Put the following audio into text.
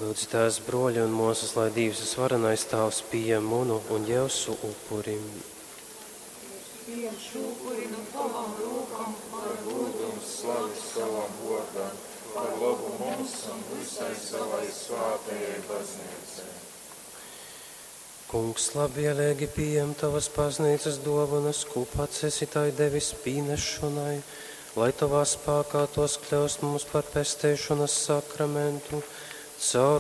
Lūdzu, tās broļi un mūsas, lai Dievs varenais tavs pieņem munu un Jevsu upurim. Pieņem šūpuri no tavam rūkam, par gūdumu slavu savam vordam, par labu mums un visai savai svātajai baznīcai. Kungs, labvēlīgi pieņem tavas baznīcas dāvanas, ko pats esi tai devis pīnešanai, lai tavā spēkā tos kļūst mums par pestēšanas sakramentu, caur